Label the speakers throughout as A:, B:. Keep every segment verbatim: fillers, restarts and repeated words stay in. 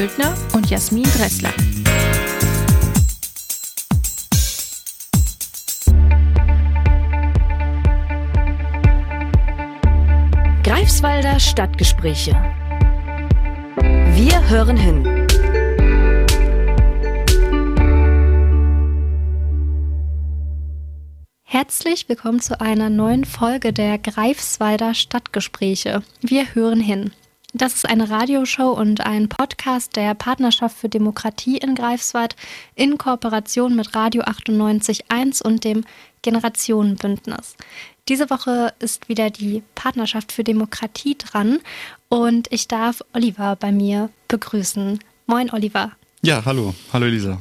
A: Söldner und Jasmin Dressler. Greifswalder Stadtgespräche. Wir hören hin. Herzlich willkommen zu einer neuen Folge der Greifswalder Stadtgespräche. Wir hören hin. Das ist eine Radioshow und ein Podcast der Partnerschaft für Demokratie in Greifswald in Kooperation mit Radio achtundneunzig Komma eins und dem Generationenbündnis. Diese Woche ist wieder die Partnerschaft für Demokratie dran und ich darf Oliver bei mir begrüßen. Moin, Oliver.
B: Ja, hallo. Hallo, Elisa.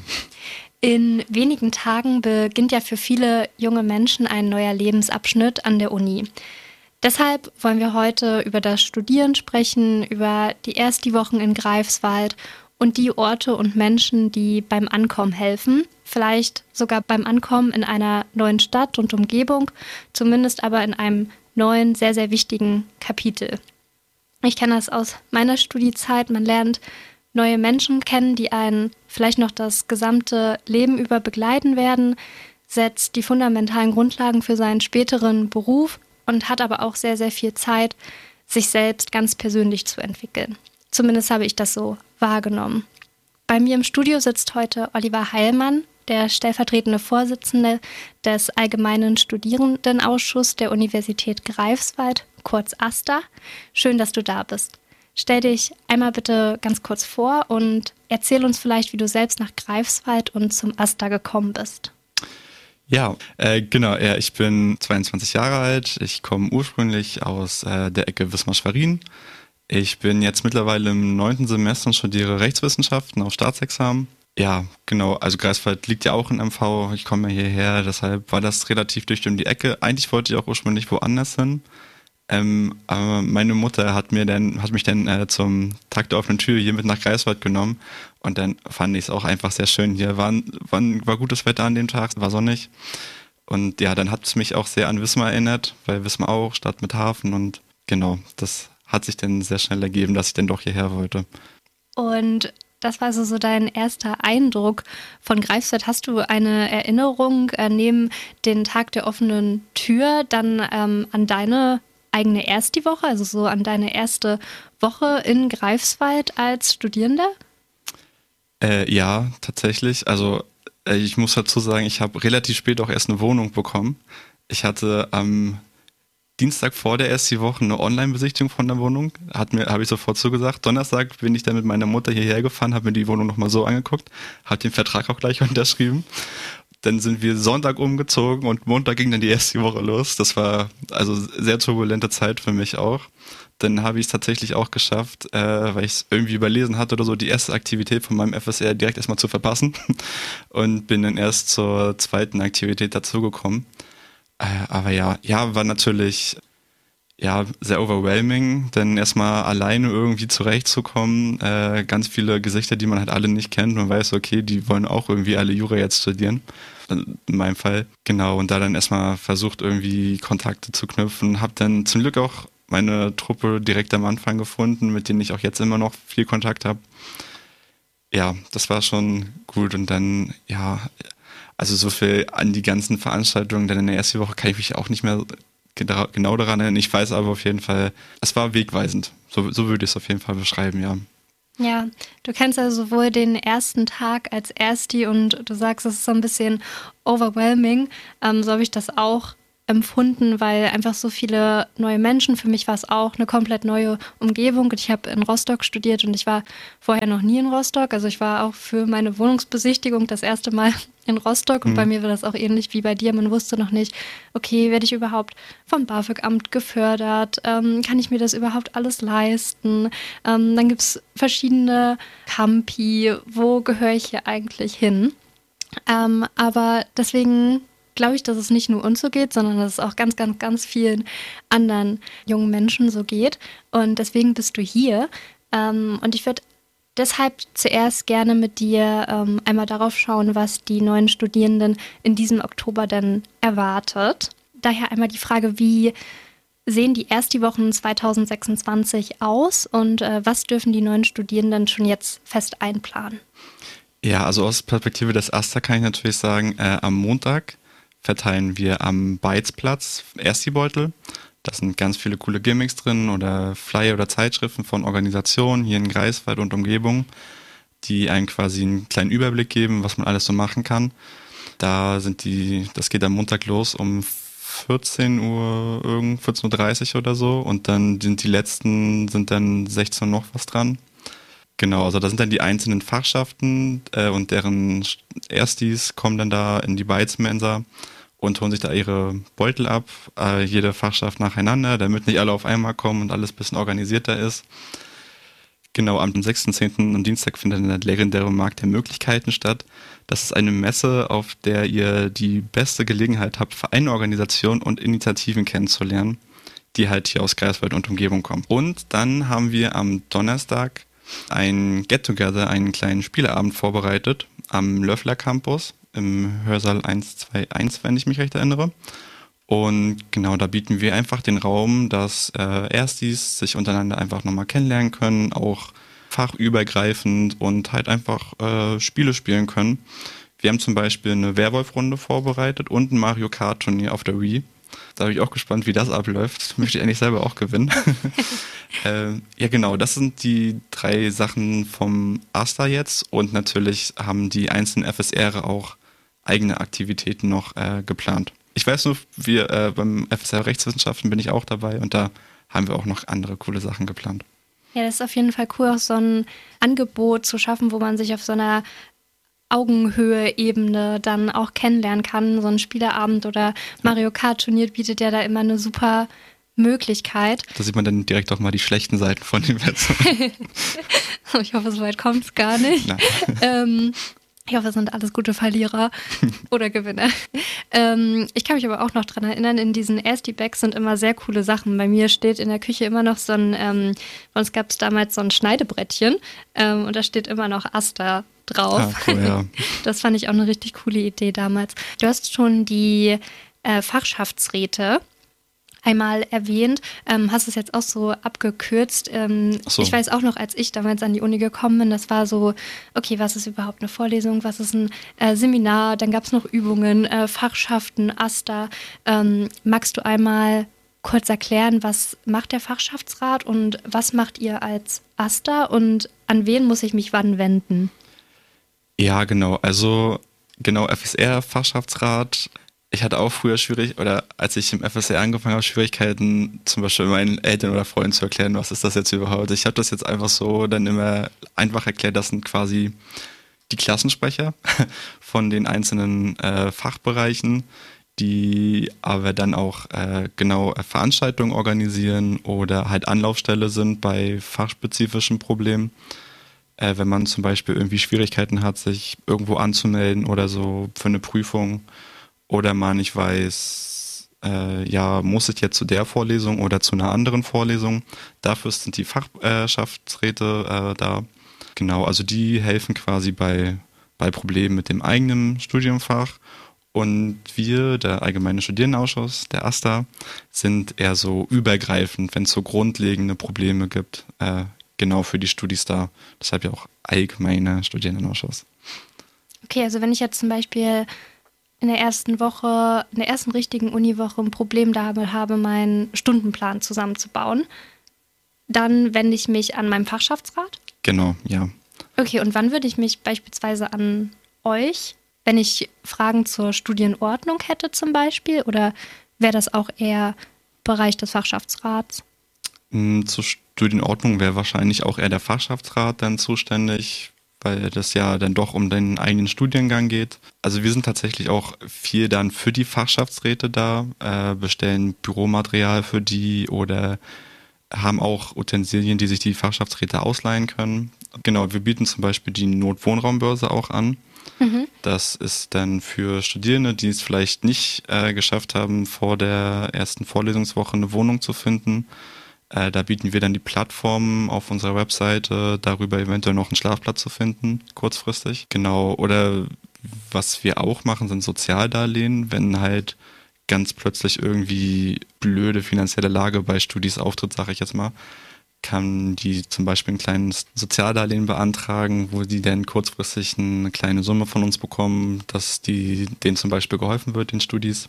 A: In wenigen Tagen beginnt ja für viele junge Menschen ein neuer Lebensabschnitt an der Uni. Deshalb wollen wir heute über das Studieren sprechen, über die Ersti-Wochen in Greifswald und die Orte und Menschen, die beim Ankommen helfen. Vielleicht sogar beim Ankommen in einer neuen Stadt und Umgebung, zumindest aber in einem neuen, sehr, sehr wichtigen Kapitel. Ich kenne das aus meiner Studiezeit. Man lernt neue Menschen kennen, die einen vielleicht noch das gesamte Leben über begleiten werden, setzt die fundamentalen Grundlagen für seinen späteren Beruf und hat aber auch sehr, sehr viel Zeit, sich selbst ganz persönlich zu entwickeln. Zumindest habe ich das so wahrgenommen. Bei mir im Studio sitzt heute Oliver Heilmann, der stellvertretende Vorsitzende des Allgemeinen Studierendenausschusses der Universität Greifswald, kurz AStA. Schön, dass du da bist. Stell dich einmal bitte ganz kurz vor und erzähl uns vielleicht, wie du selbst nach Greifswald und zum AStA gekommen bist.
B: Ja, äh, genau. Ja, ich bin zweiundzwanzig Jahre alt. Ich komme ursprünglich aus äh, der Ecke Wismar-Schwerin. Ich bin jetzt mittlerweile im neunten Semester und studiere Rechtswissenschaften auf Staatsexamen. Ja, genau. Also Greifswald liegt ja auch in M V. Ich komme ja hierher, deshalb war das relativ dicht um die Ecke. Eigentlich wollte ich auch ursprünglich woanders hin. Ähm, aber meine Mutter hat mir dann, hat mich dann äh, zum Tag der offenen Tür hier mit nach Greifswald genommen und dann fand ich es auch einfach sehr schön. Hier war, war, war gutes Wetter an dem Tag, war sonnig und ja, dann hat es mich auch sehr an Wismar erinnert, weil Wismar auch, Stadt mit Hafen und genau, das hat sich dann sehr schnell ergeben, dass ich dann doch hierher wollte.
A: Und das war also so dein erster Eindruck von Greifswald. Hast du eine Erinnerung äh, neben den Tag der offenen Tür dann ähm, an deine eigene Ersti-Woche, also so an deine erste Woche in Greifswald als Studierender?
B: Äh, ja, tatsächlich. Also äh, ich muss dazu sagen, ich habe relativ spät auch erst eine Wohnung bekommen. Ich hatte am Dienstag vor der Ersti-Woche eine Online-Besichtigung von der Wohnung. Hat mir, habe ich sofort zugesagt. Donnerstag bin ich dann mit meiner Mutter hierher gefahren, habe mir die Wohnung nochmal so angeguckt, habe den Vertrag auch gleich unterschrieben. Dann sind wir Sonntag umgezogen und Montag ging dann die erste Woche los. Das war also sehr turbulente Zeit für mich auch. Dann habe ich es tatsächlich auch geschafft, äh, weil ich es irgendwie überlesen hatte oder so, die erste Aktivität von meinem F S R direkt erstmal zu verpassen und bin dann erst zur zweiten Aktivität dazugekommen. Äh, aber ja, ja, war natürlich ja sehr overwhelming, denn erstmal alleine irgendwie zurechtzukommen, äh, ganz viele Gesichter, die man halt alle nicht kennt. Man weiß, okay, die wollen auch irgendwie alle Jura jetzt studieren. In meinem Fall. Genau, und da dann erstmal versucht, irgendwie Kontakte zu knüpfen. Hab dann zum Glück auch meine Truppe direkt am Anfang gefunden, mit denen ich auch jetzt immer noch viel Kontakt habe. Ja, das war schon gut. Und dann, ja, also so viel an die ganzen Veranstaltungen dann in der ersten Woche kann ich mich auch nicht mehr genau daran erinnern. Ich weiß aber auf jeden Fall, es war wegweisend. So, so würde ich es auf jeden Fall beschreiben, ja.
A: Ja, du kennst also sowohl den ersten Tag als Ersti und du sagst, es ist so ein bisschen overwhelming. Ähm, so habe ich das auch empfunden, weil einfach so viele neue Menschen, für mich war es auch eine komplett neue Umgebung. Ich habe in Rostock studiert und ich war vorher noch nie in Rostock. Also ich war auch für meine Wohnungsbesichtigung das erste Mal in Rostock und mhm. bei mir war das auch ähnlich wie bei dir. Man wusste noch nicht, okay, werde ich überhaupt vom BAföG-Amt gefördert? Ähm, kann ich mir das überhaupt alles leisten? Ähm, dann gibt es verschiedene Campi. Wo gehöre ich hier eigentlich hin? Ähm, aber deswegen glaube ich, dass es nicht nur uns so geht, sondern dass es auch ganz, ganz, ganz vielen anderen jungen Menschen so geht. Und deswegen bist du hier. Ähm, und ich würde deshalb zuerst gerne mit dir ähm, einmal darauf schauen, was die neuen Studierenden in diesem Oktober denn erwartet. Daher einmal die Frage, wie sehen die Ersti-Wochen zwanzig sechsundzwanzig aus und äh, was dürfen die neuen Studierenden schon jetzt fest einplanen?
B: Ja, also aus Perspektive des AStA kann ich natürlich sagen, äh, am Montag verteilen wir am Beizplatz Ersti-Beutel. Da sind ganz viele coole Gimmicks drin oder Flyer oder Zeitschriften von Organisationen hier in Greifswald und Umgebung, die einen quasi einen kleinen Überblick geben, was man alles so machen kann. Da sind die, das geht am Montag los um vierzehn Uhr, irgend vierzehn Uhr dreißig oder so und dann sind die letzten, sind dann sechzehn Uhr noch was dran. Genau, also da sind dann die einzelnen Fachschaften äh, und deren Erstis kommen dann da in die Beizmensa und holen sich da ihre Beutel ab, äh, jede Fachschaft nacheinander, damit nicht alle auf einmal kommen und alles ein bisschen organisierter ist. Genau, am sechsten zehnten am Dienstag findet der legendäre Markt der Möglichkeiten statt. Das ist eine Messe, auf der ihr die beste Gelegenheit habt, Vereine, Organisationen und Initiativen kennenzulernen, die halt hier aus Greifswald und Umgebung kommen. Und dann haben wir am Donnerstag ein Get-Together, einen kleinen Spieleabend vorbereitet am Löffler Campus im Hörsaal eins zwei eins, wenn ich mich recht erinnere. Und genau, da bieten wir einfach den Raum, dass äh, Erstis sich untereinander einfach nochmal kennenlernen können, auch fachübergreifend und halt einfach äh, Spiele spielen können. Wir haben zum Beispiel eine Werwolf-Runde vorbereitet und ein Mario Kart-Turnier auf der Wii. Da bin ich auch gespannt, wie das abläuft. Möchte ich eigentlich selber auch gewinnen. äh, ja genau, das sind die drei Sachen vom AStA jetzt und natürlich haben die einzelnen F S R auch eigene Aktivitäten noch äh, geplant. Ich weiß nur, wir äh, beim F S R Rechtswissenschaften bin ich auch dabei und da haben wir auch noch andere coole Sachen geplant.
A: Ja, das ist auf jeden Fall cool, auch so ein Angebot zu schaffen, wo man sich auf so einer Augenhöhe-Ebene dann auch kennenlernen kann. So ein Spieleabend oder Mario Kart-Turnier bietet ja da immer eine super Möglichkeit.
B: Da sieht man dann direkt auch mal die schlechten Seiten von den Personen.
A: Ich hoffe, so weit kommt es gar nicht. ähm, ich hoffe, es sind alles gute Verlierer oder Gewinner. Ähm, ich kann mich aber auch noch dran erinnern, in diesen Ersti-Bags sind immer sehr coole Sachen. Bei mir steht in der Küche immer noch so ein, ähm, bei uns gab es damals so ein Schneidebrettchen ähm, und da steht immer noch AStA drauf.
B: Ah, cool, ja.
A: Das fand ich auch eine richtig coole Idee damals. Du hast schon die äh, Fachschaftsräte einmal erwähnt, ähm, hast es jetzt auch so abgekürzt. Ähm,
B: so.
A: Ich weiß auch noch, als ich damals an die Uni gekommen bin, das war so, okay, was ist überhaupt eine Vorlesung, was ist ein äh, Seminar, dann gab es noch Übungen, äh, Fachschaften, AStA. Ähm, magst du einmal kurz erklären, was macht der Fachschaftsrat und was macht ihr als AStA und an wen muss ich mich wann wenden?
B: Ja, genau. Also genau, F S R, Fachschaftsrat. Ich hatte auch früher schwierig, oder als ich im F S R angefangen habe, Schwierigkeiten, zum Beispiel meinen Eltern oder Freunden zu erklären, was ist das jetzt überhaupt. Ich habe das jetzt einfach so dann immer einfach erklärt, das sind quasi die Klassensprecher von den einzelnen äh, Fachbereichen, die aber dann auch äh, genau Veranstaltungen organisieren oder halt Anlaufstelle sind bei fachspezifischen Problemen. Äh, wenn man zum Beispiel irgendwie Schwierigkeiten hat, sich irgendwo anzumelden oder so für eine Prüfung oder man nicht weiß, äh, ja, muss ich jetzt zu der Vorlesung oder zu einer anderen Vorlesung. Dafür sind die Fachschaftsräte äh, da. Genau, also die helfen quasi bei, bei Problemen mit dem eigenen Studienfach. Und wir, der Allgemeine Studierendenausschuss, der AStA, sind eher so übergreifend, wenn es so grundlegende Probleme gibt, äh, genau für die Studis da. Deshalb ja auch Allgemeiner Studierendenausschuss.
A: Okay, also wenn ich jetzt zum Beispiel in der ersten Woche, in der ersten richtigen Uniwoche ein Problem damit habe, meinen Stundenplan zusammenzubauen, dann wende ich mich an meinen Fachschaftsrat?
B: Genau, ja.
A: Okay, und wann würde ich mich beispielsweise an euch, wenn ich Fragen zur Studienordnung hätte zum Beispiel, oder wäre das auch eher Bereich des Fachschaftsrats?
B: Zur Studienordnung wäre wahrscheinlich auch eher der Fachschaftsrat dann zuständig, weil das ja dann doch um den eigenen Studiengang geht. Also wir sind tatsächlich auch viel dann für die Fachschaftsräte da, äh, bestellen Büromaterial für die oder haben auch Utensilien, die sich die Fachschaftsräte ausleihen können. Genau, wir bieten zum Beispiel die Notwohnraumbörse auch an. Mhm. Das ist dann für Studierende, die es vielleicht nicht äh, geschafft haben, vor der ersten Vorlesungswoche eine Wohnung zu finden. Äh, da bieten wir dann die Plattform auf unserer Webseite, darüber eventuell noch einen Schlafplatz zu finden, kurzfristig. Genau, oder was wir auch machen, sind Sozialdarlehen, wenn halt ganz plötzlich irgendwie blöde finanzielle Lage bei Studis auftritt, sage ich jetzt mal, kann die zum Beispiel ein kleines Sozialdarlehen beantragen, wo die dann kurzfristig eine kleine Summe von uns bekommen, dass die denen zum Beispiel geholfen wird, den Studis.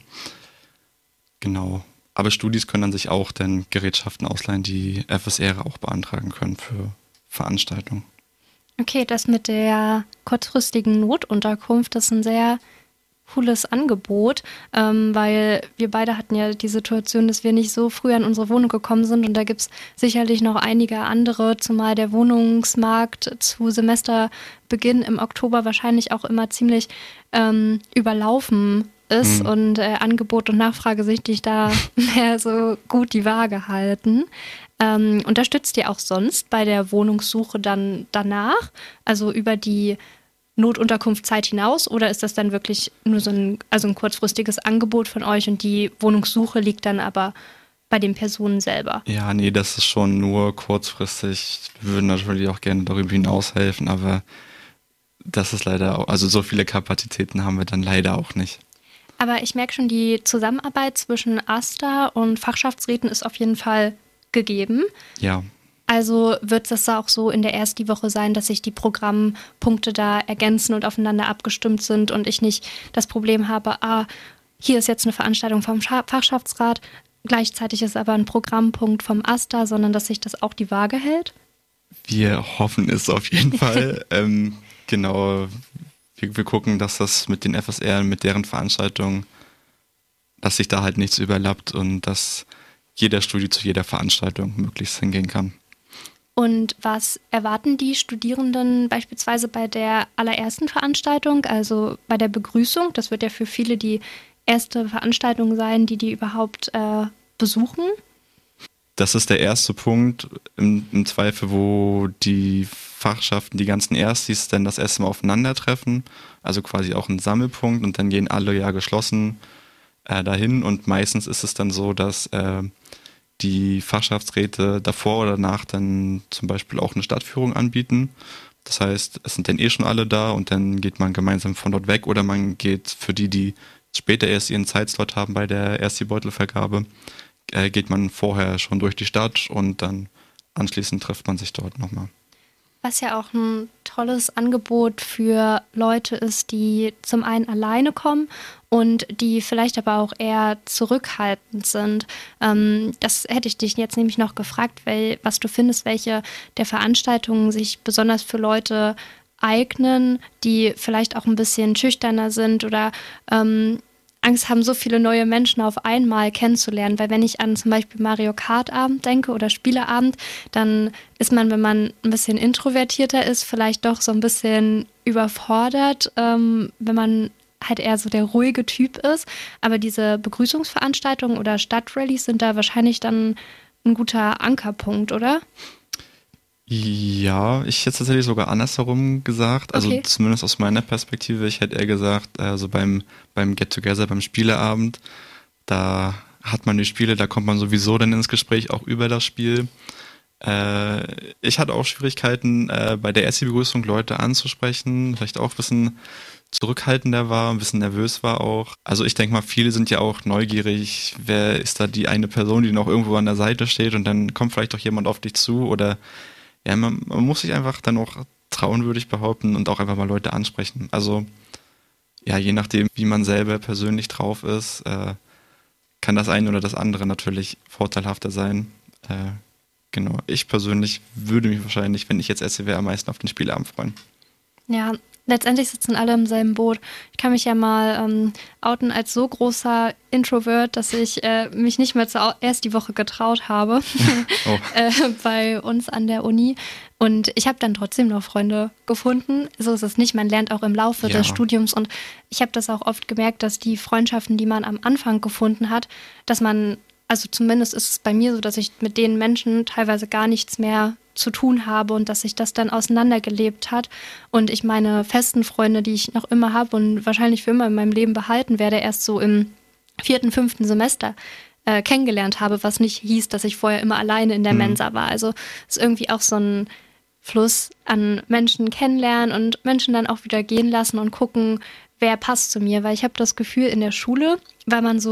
B: Genau. Aber Studis können dann sich auch dann Gerätschaften ausleihen, die F S R auch beantragen können für Veranstaltungen.
A: Okay, das mit der kurzfristigen Notunterkunft, das ist ein sehr cooles Angebot, ähm, weil wir beide hatten ja die Situation, dass wir nicht so früh an unsere Wohnung gekommen sind und da gibt es sicherlich noch einige andere, zumal der Wohnungsmarkt zu Semesterbeginn im Oktober wahrscheinlich auch immer ziemlich ähm, überlaufen ist mhm. und äh, Angebot und Nachfrage sich nicht da mehr so gut die Waage halten. Ähm, unterstützt ihr auch sonst bei der Wohnungssuche dann danach, also über die Notunterkunftszeit hinaus, oder ist das dann wirklich nur so ein, also ein kurzfristiges Angebot von euch und die Wohnungssuche liegt dann aber bei den Personen selber?
B: Ja, nee, das ist schon nur kurzfristig. Wir würden natürlich auch gerne darüber hinaus helfen, aber das ist leider auch, also so viele Kapazitäten haben wir dann leider auch nicht.
A: Aber ich merke schon, die Zusammenarbeit zwischen AStA und Fachschaftsräten ist auf jeden Fall gegeben.
B: Ja.
A: Also wird es da auch so in der ersten Woche sein, dass sich die Programmpunkte da ergänzen und aufeinander abgestimmt sind und ich nicht das Problem habe, ah, hier ist jetzt eine Veranstaltung vom Fachschaftsrat, gleichzeitig ist aber ein Programmpunkt vom AStA, sondern dass sich das auch die Waage hält?
B: Wir hoffen es auf jeden Fall. ähm, genau, wir, wir gucken, dass das mit den F S R, mit deren Veranstaltungen, dass sich da halt nichts überlappt und dass jeder Studi zu jeder Veranstaltung möglichst hingehen kann.
A: Und was erwarten die Studierenden beispielsweise bei der allerersten Veranstaltung, also bei der Begrüßung? Das wird ja für viele die erste Veranstaltung sein, die die überhaupt äh, besuchen.
B: Das ist der erste Punkt im, im Zweifel, wo die Fachschaften, die ganzen Erstis dann das erste Mal aufeinandertreffen. Also quasi auch ein Sammelpunkt und dann gehen alle ja geschlossen äh, dahin. Und meistens ist es dann so, dass äh, die Fachschaftsräte davor oder danach dann zum Beispiel auch eine Stadtführung anbieten. Das heißt, es sind dann eh schon alle da und dann geht man gemeinsam von dort weg oder man geht für die, die später erst ihren Zeitslot haben bei der Ersti-Beutelvergabe, äh, geht man vorher schon durch die Stadt und dann anschließend trifft man sich dort nochmal.
A: Was ja auch ein tolles Angebot für Leute ist, die zum einen alleine kommen und die vielleicht aber auch eher zurückhaltend sind. Ähm, das hätte ich dich jetzt nämlich noch gefragt, weil, was du findest, welche der Veranstaltungen sich besonders für Leute eignen, die vielleicht auch ein bisschen schüchterner sind oder ähm, Angst haben, so viele neue Menschen auf einmal kennenzulernen. Weil wenn ich an zum Beispiel Mario Kart Abend denke oder Spieleabend, dann ist man, wenn man ein bisschen introvertierter ist, vielleicht doch so ein bisschen überfordert, ähm, wenn man halt eher so der ruhige Typ ist. Aber diese Begrüßungsveranstaltungen oder Stadtrallies sind da wahrscheinlich dann ein guter Ankerpunkt, oder?
B: Ja, ich hätte tatsächlich sogar andersherum gesagt, also
A: okay.
B: Zumindest aus meiner Perspektive. Ich hätte eher gesagt, also beim, beim Get-Together, beim Spieleabend, da hat man die Spiele, da kommt man sowieso dann ins Gespräch auch über das Spiel. Äh, ich hatte auch Schwierigkeiten, äh, bei der Ersti-Begrüßung Leute anzusprechen, vielleicht auch ein bisschen zurückhaltender war, ein bisschen nervös war auch. Also ich denke mal, viele sind ja auch neugierig, wer ist da die eine Person, die noch irgendwo an der Seite steht und dann kommt vielleicht auch jemand auf dich zu oder ja, man, man muss sich einfach dann auch trauen, würde ich behaupten, und auch einfach mal Leute ansprechen. Also ja, je nachdem, wie man selber persönlich drauf ist, äh, kann das eine oder das andere natürlich vorteilhafter sein. Äh, genau, ich persönlich würde mich wahrscheinlich, wenn ich jetzt esse, wäre am meisten auf den Spielabend freuen.
A: Ja, letztendlich sitzen alle im selben Boot. Ich kann mich ja mal ähm, outen als so großer Introvert, dass ich äh, mich nicht mehr zuerst die Woche getraut habe oh. äh, bei uns an der Uni. Und ich habe dann trotzdem noch Freunde gefunden. So ist es nicht. Man lernt auch im Laufe ja. des Studiums. Und ich habe das auch oft gemerkt, dass die Freundschaften, die man am Anfang gefunden hat, dass man, also zumindest ist es bei mir so, dass ich mit den Menschen teilweise gar nichts mehr zu tun habe und dass sich das dann auseinandergelebt hat und ich meine festen Freunde, die ich noch immer habe und wahrscheinlich für immer in meinem Leben behalten werde, erst so im vierten, fünften Semester äh, kennengelernt habe, was nicht hieß, dass ich vorher immer alleine in der mhm. Mensa war. Also es ist irgendwie auch so ein Fluss an Menschen kennenlernen und Menschen dann auch wieder gehen lassen und gucken, wer passt zu mir, weil ich habe das Gefühl, in der Schule war man so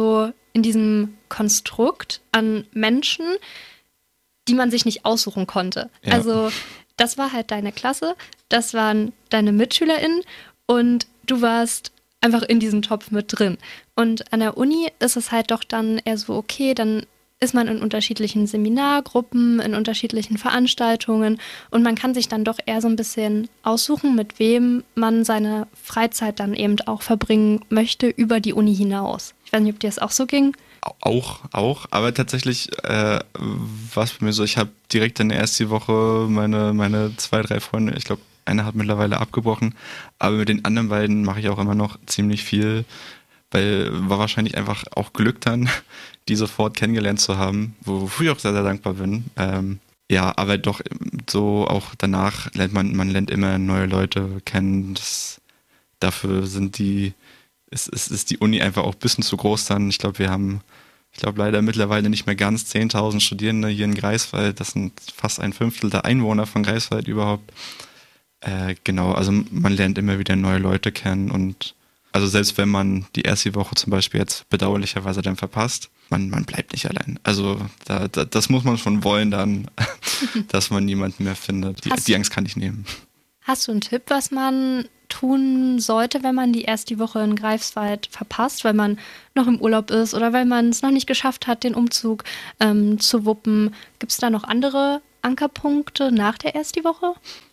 A: in diesem Konstrukt an Menschen, die man sich nicht aussuchen konnte. Ja. Also das war halt deine Klasse, das waren deine MitschülerInnen und du warst einfach in diesem Topf mit drin. Und an der Uni ist es halt doch dann eher so, okay, dann ist man in unterschiedlichen Seminargruppen, in unterschiedlichen Veranstaltungen und man kann sich dann doch eher so ein bisschen aussuchen, mit wem man seine Freizeit dann eben auch verbringen möchte über die Uni hinaus. Ich weiß nicht, ob dir das auch so ging.
B: Auch, auch, aber tatsächlich äh, war es bei mir so, ich habe direkt in der ersten Woche meine, meine zwei, drei Freunde, ich glaube, einer hat mittlerweile abgebrochen, aber mit den anderen beiden mache ich auch immer noch ziemlich viel, weil war wahrscheinlich einfach auch Glück dann, die sofort kennengelernt zu haben, wofür ich auch sehr, sehr dankbar bin. Ähm, ja, aber doch so auch danach lernt man, man lernt immer neue Leute kennen, das, dafür sind die Es ist, ist die Uni einfach auch ein bisschen zu groß dann. Ich glaube, wir haben, ich glaube leider mittlerweile nicht mehr ganz zehntausend Studierende hier in Greifswald. Das sind fast ein Fünftel der Einwohner von Greifswald überhaupt. Äh, genau, also man lernt immer wieder neue Leute kennen und also selbst wenn man die erste Woche zum Beispiel jetzt bedauerlicherweise dann verpasst, man, man bleibt nicht allein. Also da, da, das muss man schon wollen dann, dass man niemanden mehr findet. Die, die Angst kann ich nehmen.
A: Hast du einen Tipp, was man tun sollte, wenn man die erste Woche in Greifswald verpasst, weil man noch im Urlaub ist oder weil man es noch nicht geschafft hat, den Umzug ähm, zu wuppen? Gibt es da noch andere Ankerpunkte nach der ersten Woche?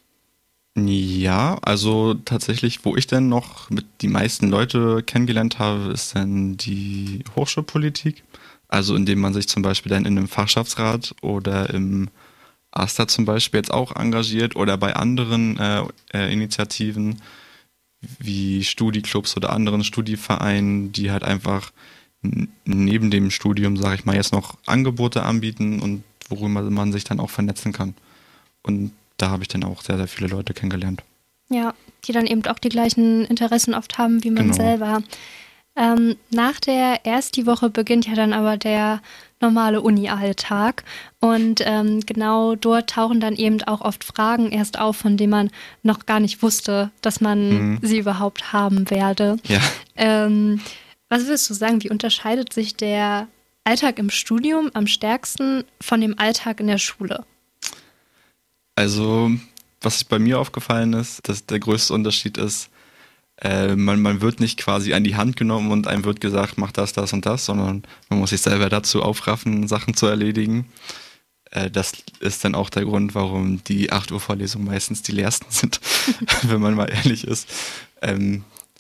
B: Ja, also tatsächlich, wo ich dann noch mit die meisten Leute kennengelernt habe, ist dann die Hochschulpolitik. Also indem man sich zum Beispiel dann in einem Fachschaftsrat oder im AStA zum Beispiel jetzt auch engagiert oder bei anderen äh, äh, Initiativen wie Studieclubs oder anderen Studievereinen, die halt einfach n- neben dem Studium, sage ich mal, jetzt noch Angebote anbieten und worüber man sich dann auch vernetzen kann. Und da habe ich dann auch sehr, sehr viele Leute kennengelernt.
A: Ja, die dann eben auch die gleichen Interessen oft haben wie man
B: Genau.
A: selber. Ähm, nach der ersten Woche beginnt ja dann aber der normale Uni-Alltag und ähm, genau dort tauchen dann eben auch oft Fragen erst auf, von denen man noch gar nicht wusste, dass man mhm. sie überhaupt haben werde.
B: Ja.
A: Ähm, was würdest du sagen, wie unterscheidet sich der Alltag im Studium am stärksten von dem Alltag in der Schule?
B: Also, was bei mir aufgefallen ist, dass der größte Unterschied ist, äh, man, man wird nicht quasi an die Hand genommen und einem wird gesagt, mach das, das und das, sondern man muss sich selber dazu aufraffen, Sachen zu erledigen. Äh, das ist dann auch der Grund, warum die acht Uhr Vorlesungen meistens die leersten sind, wenn man mal ehrlich ist. Ähm,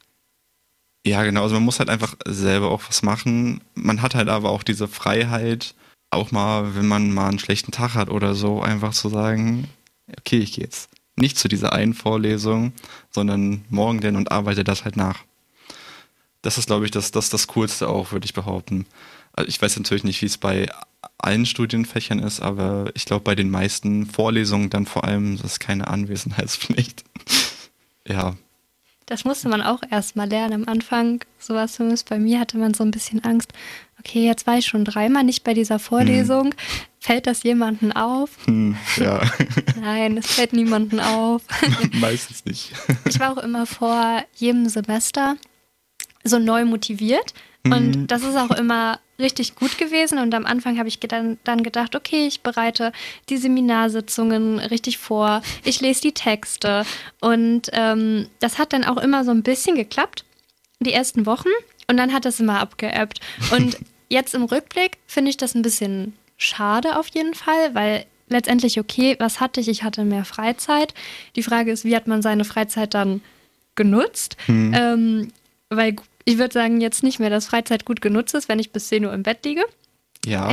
B: ja, genau, also man muss halt einfach selber auch was machen. Man hat halt aber auch diese Freiheit, auch mal, wenn man mal einen schlechten Tag hat oder so, einfach zu sagen, okay, ich gehe jetzt nicht zu dieser einen Vorlesung, sondern morgen denn und arbeite das halt nach. Das ist, glaube ich, das, das, das Coolste auch, würde ich behaupten. Also ich weiß natürlich nicht, wie es bei allen Studienfächern ist, aber ich glaube, bei den meisten Vorlesungen dann vor allem, das ist keine Anwesenheitspflicht. Ja.
A: Das musste man auch erst mal lernen. Am Anfang, sowas zumindest bei mir, hatte man so ein bisschen Angst. Okay, jetzt war ich schon dreimal nicht bei dieser Vorlesung. Hm. Fällt das jemandem auf?
B: Hm, ja.
A: Nein, es fällt niemandem auf.
B: Meistens nicht.
A: Ich war auch immer vor jedem Semester so neu motiviert. Und hm. das ist auch immer richtig gut gewesen. Und am Anfang habe ich dann, dann gedacht, okay, ich bereite die Seminarsitzungen richtig vor. Ich lese die Texte. Und ähm, das hat dann auch immer so ein bisschen geklappt, die ersten Wochen. Und dann hat das immer abgeebbt. Und jetzt im Rückblick finde ich das ein bisschen schade auf jeden Fall, weil letztendlich, okay, was hatte ich? Ich hatte mehr Freizeit. Die Frage ist, wie hat man seine Freizeit dann genutzt? Hm. Ähm, weil ich würde sagen, jetzt nicht mehr, dass Freizeit gut genutzt ist, wenn ich bis zehn Uhr im Bett liege.
B: Ja.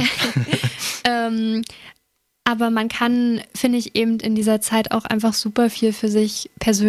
A: ähm, aber man kann, finde ich, eben in dieser Zeit auch einfach super viel für sich persönlich